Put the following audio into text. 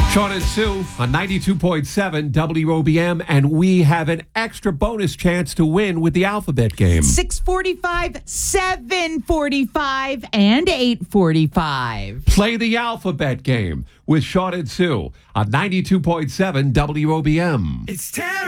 Sean and Sue on 92.7 WOBM, and we have an extra bonus chance to win with the alphabet game. 6:45, 7:45, and 8:45. Play the alphabet game with Sean and Sue on 92.7 WOBM. It's terrible.